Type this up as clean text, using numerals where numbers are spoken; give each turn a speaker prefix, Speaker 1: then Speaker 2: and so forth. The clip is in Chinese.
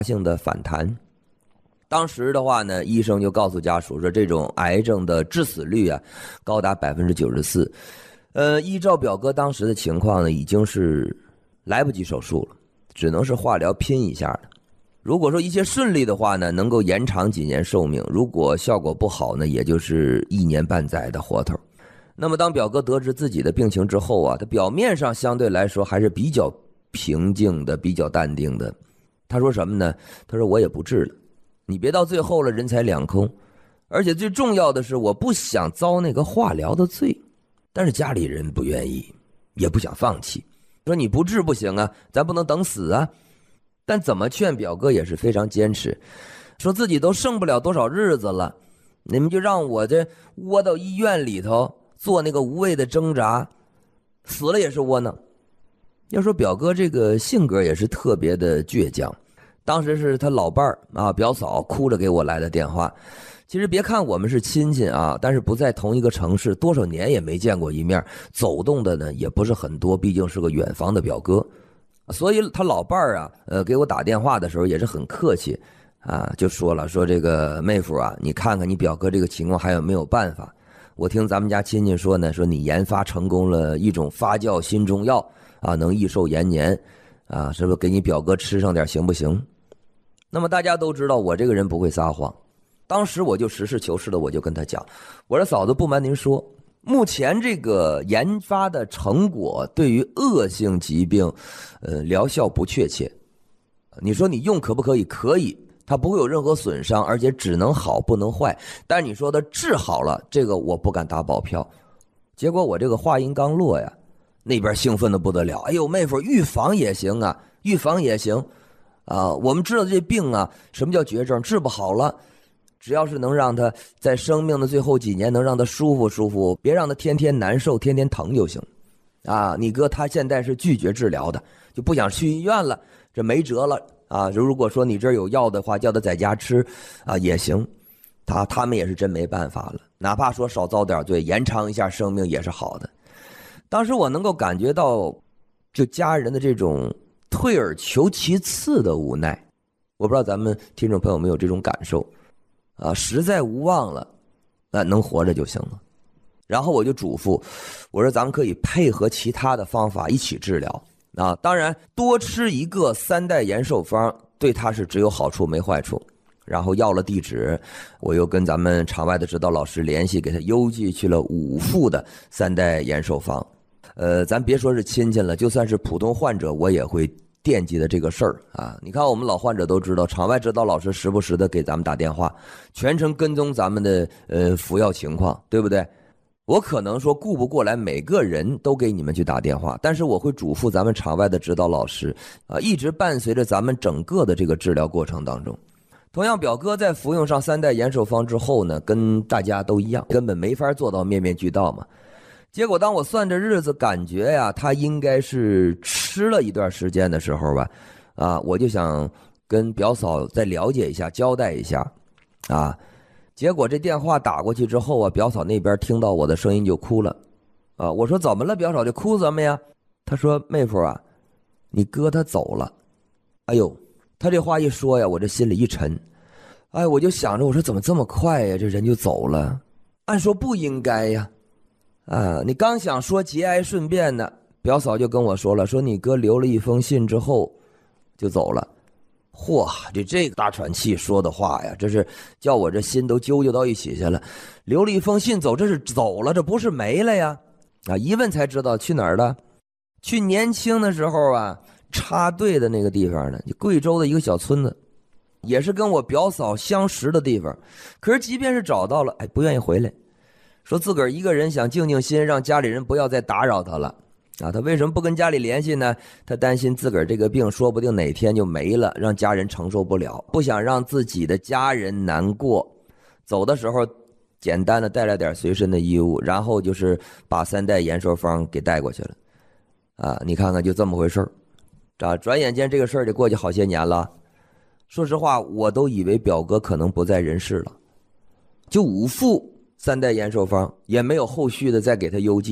Speaker 1: 性的反弹。当时的话呢，医生就告诉家属说，这种癌症的致死率啊，高达94%。依照表哥当时的情况呢，已经是来不及手术了，只能是化疗拼一下的。如果说一切顺利的话呢，能够延长几年寿命；如果效果不好呢，也就是1年半载的活头。那么当表哥得知自己的病情之后啊，他表面上相对来说还是比较平静的，比较淡定的。他说什么呢？他说我也不治了，你别到最后了人财两空，而且最重要的是我不想遭那个化疗的罪。但是家里人不愿意，也不想放弃，说你不治不行啊，咱不能等死啊。但怎么劝表哥也是非常坚持，说自己都剩不了多少日子了，你们就让我这窝到医院里头做那个无谓的挣扎，死了也是窝囊。要说表哥这个性格也是特别的倔强，当时是他老伴儿啊，表嫂哭着给我来的电话。其实别看我们是亲戚啊，但是不在同一个城市，多少年也没见过一面，走动的呢也不是很多，毕竟是个远房的表哥。所以他老伴儿啊，给我打电话的时候也是很客气啊，就说了，说这个妹夫啊，你看看你表哥这个情况还有没有办法？我听咱们家亲戚说呢，说你研发成功了一种发酵新中药啊，能益寿延年啊，是不是给你表哥吃上点行不行？那么大家都知道我这个人不会撒谎。当时我就实事求是的，我就跟他讲，我说嫂子，不瞒您说，目前这个研发的成果对于恶性疾病，疗效不确切。你说你用可不可以？可以，它不会有任何损伤，而且只能好不能坏。但你说的治好了，这个我不敢打保票。结果我这个话音刚落呀，那边兴奋的不得了，哎呦，妹夫，预防也行啊，预防也行啊，我们知道这病啊，什么叫绝症？治不好了。只要是能让他在生命的最后几年能让他舒服舒服，别让他天天难受天天疼就行啊。你哥他现在是拒绝治疗的，就不想去医院了，这没辙了啊。如果说你这儿有药的话，叫他在家吃啊也行。他们也是真没办法了，哪怕说少遭点罪，延长一下生命也是好的。当时我能够感觉到就家人的这种退而求其次的无奈，我不知道咱们听众朋友有没有这种感受啊，实在无望了，能活着就行了。然后我就嘱咐我说，咱们可以配合其他的方法一起治疗啊。当然，多吃一个3代延寿方对他是只有好处没坏处。然后要了地址，我又跟咱们场外的指导老师联系，给他邮寄去了5副的3代延寿方。咱别说是亲戚了，就算是普通患者，我也会惦记的这个事儿啊。你看我们老患者都知道，场外指导老师时不时的给咱们打电话，全程跟踪咱们的服药情况，对不对？我可能说顾不过来每个人都给你们去打电话，但是我会嘱咐咱们场外的指导老师一直伴随着咱们整个的这个治疗过程当中。同样，表哥在服用上3代延寿方之后呢，跟大家都一样，根本没法做到面面俱到嘛。结果当我算着日子，感觉呀，他应该是吃了一段时间的时候吧，我就想跟表嫂再了解一下，交代一下，结果这电话打过去之后啊，表嫂那边听到我的声音就哭了，我说怎么了，表嫂就哭什么呀？他说妹夫啊，你哥他走了。哎呦，他这话一说呀，我这心里一沉，我就想着，我说怎么这么快呀，这人就走了？按说不应该呀。你刚想说节哀顺变呢，表嫂就跟我说了，说你哥留了一封信之后就走了。嚯，这个大喘气说的话呀，这是叫我这心都揪到一起去了。留了一封信走，这是走了，这不是没了呀。一问才知道去哪儿了，去年轻的时候啊插队的那个地方呢，就贵州的一个小村子，也是跟我表嫂相识的地方。可是即便是找到了，不愿意回来，说自个儿一个人想静静心，让家里人不要再打扰他了。他为什么不跟家里联系呢？他担心自个儿这个病说不定哪天就没了，让家人承受不了，不想让自己的家人难过。走的时候简单的带了点随身的衣物，然后就是把3代延寿方给带过去了。你看看就这么回事儿。转眼间这个事儿就过去好些年了。说实话，我都以为表哥可能不在人世了。就5副3代延寿方，也没有后续的再给他邮寄